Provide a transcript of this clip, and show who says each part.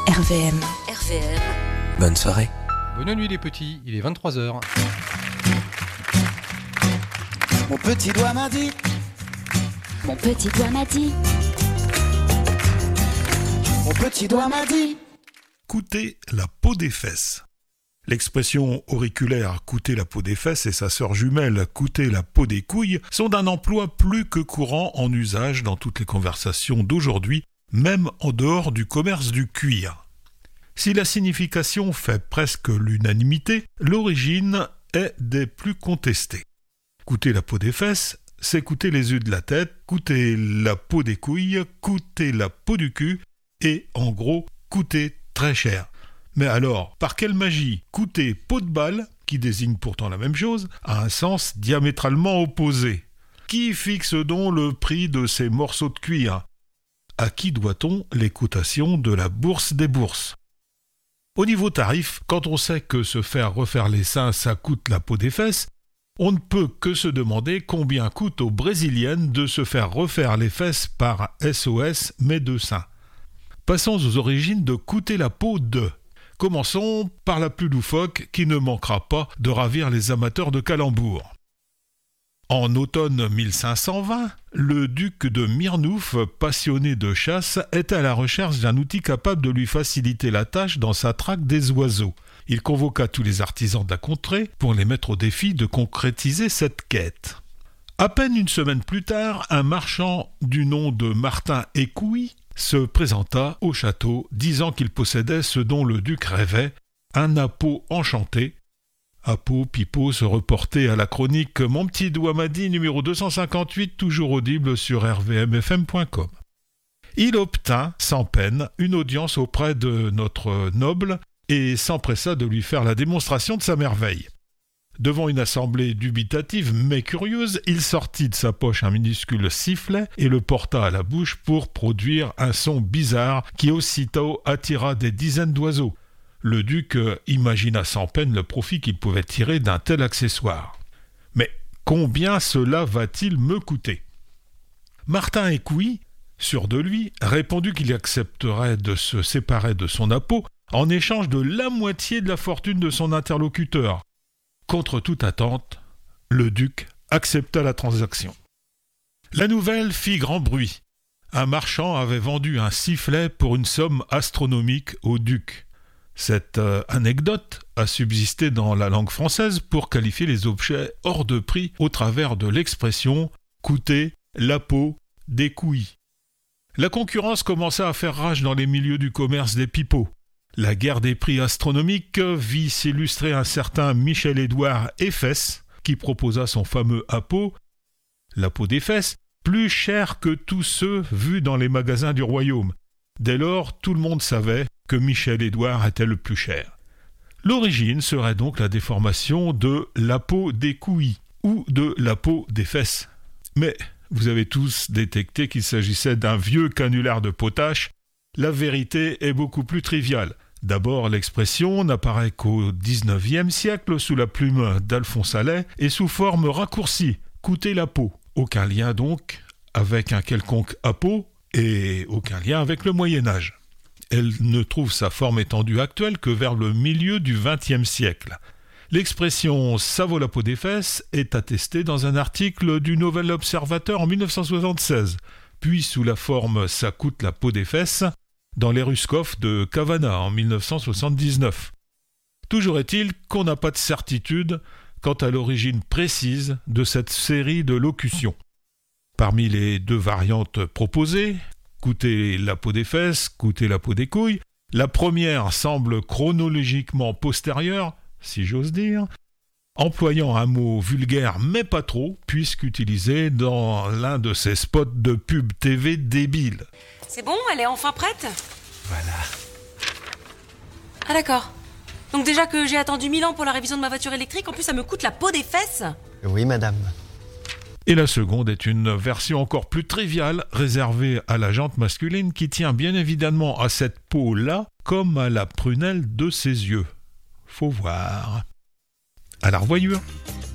Speaker 1: RVM.
Speaker 2: Bonne soirée.
Speaker 3: Bonne nuit les petits, il est 23h.
Speaker 4: Mon petit doigt m'a dit.
Speaker 5: Mon petit doigt m'a dit.
Speaker 4: Mon petit doigt m'a dit.
Speaker 6: Coûter la peau des fesses. L'expression auriculaire « coûter la peau des fesses » et sa sœur jumelle « coûter la peau des couilles » sont d'un emploi plus que courant en usage dans toutes les conversations d'aujourd'hui, même en dehors du commerce du cuir. Si la signification fait presque l'unanimité, l'origine est des plus contestées. Coûter la peau des fesses, c'est coûter les yeux de la tête, coûter la peau des couilles, coûter la peau du cul et, en gros, coûter très cher. Mais alors, par quelle magie coûter peau de balle, qui désigne pourtant la même chose, a un sens diamétralement opposé? Qui fixe donc le prix de ces morceaux de cuir? À qui doit-on les cotations de la bourse des bourses? Au niveau tarif, quand on sait que se faire refaire les seins, ça coûte la peau des fesses, on ne peut que se demander combien coûte aux Brésiliennes de se faire refaire les fesses par SOS Médecins. Passons aux origines de coûter la peau de. Commençons par la plus loufoque qui ne manquera pas de ravir les amateurs de calembours. En automne 1520, le duc de Myrnouf, passionné de chasse, était à la recherche d'un outil capable de lui faciliter la tâche dans sa traque des oiseaux. Il convoqua tous les artisans de la contrée pour les mettre au défi de concrétiser cette quête. À peine une semaine plus tard, un marchand du nom de Martin Écouis se présenta au château, disant qu'il possédait ce dont le duc rêvait, un appeau enchanté. Appeau Pipeau se reportait à la chronique Mon petit doigt m'a dit, numéro 258, toujours audible sur rvmfm.com. Il obtint, sans peine, une audience auprès de notre noble et s'empressa de lui faire la démonstration de sa merveille. Devant une assemblée dubitative mais curieuse, il sortit de sa poche un minuscule sifflet et le porta à la bouche pour produire un son bizarre qui aussitôt attira des dizaines d'oiseaux. Le duc imagina sans peine le profit qu'il pouvait tirer d'un tel accessoire. Mais combien cela va-t-il me coûter? Martin Écouis, sûr de lui, répondit qu'il accepterait de se séparer de son appeau en échange de la moitié de la fortune de son interlocuteur. Contre toute attente, le duc accepta la transaction. La nouvelle fit grand bruit. Un marchand avait vendu un sifflet pour une somme astronomique au duc. Cette anecdote a subsisté dans la langue française pour qualifier les objets hors de prix au travers de l'expression « coûter la peau des couilles ». La concurrence commença à faire rage dans les milieux du commerce des pipeaux. La guerre des prix astronomiques vit s'illustrer un certain Michel-Édouard Effès, qui proposa son fameux appeau, la peau des fesses, plus cher que tous ceux vus dans les magasins du royaume. Dès lors, tout le monde savait que Michel-Édouard était le plus cher. L'origine serait donc la déformation de la peau des couilles ou de la peau des fesses. Mais vous avez tous détecté qu'il s'agissait d'un vieux canular de potache. La vérité est beaucoup plus triviale. D'abord, l'expression n'apparaît qu'au XIXe siècle sous la plume d'Alphonse Allais et sous forme raccourcie, coûter la peau. Aucun lien donc avec un quelconque appeau et aucun lien avec le Moyen-Âge. Elle ne trouve sa forme étendue actuelle que vers le milieu du XXe siècle. L'expression « ça vaut la peau des fesses » est attestée dans un article du Nouvel Observateur en 1976, puis sous la forme « ça coûte la peau des fesses » dans l'Eruscoff de Cavana en 1979. Toujours est-il qu'on n'a pas de certitude quant à l'origine précise de cette série de locutions. Parmi les deux variantes proposées, coûter la peau des fesses, coûter la peau des couilles, la première semble chronologiquement postérieure, si j'ose dire, employant un mot vulgaire mais pas trop, puisqu'utilisé dans l'un de ces spots de pub TV débiles.
Speaker 7: C'est bon, elle est enfin prête?
Speaker 2: Voilà.
Speaker 7: Ah d'accord. Donc déjà que j'ai attendu 1000 ans pour la révision de ma voiture électrique, en plus ça me coûte la peau des fesses?
Speaker 2: Oui, madame.
Speaker 6: Et la seconde est une version encore plus triviale, réservée à la jante masculine qui tient bien évidemment à cette peau-là comme à la prunelle de ses yeux. Faut voir. À la revoyure.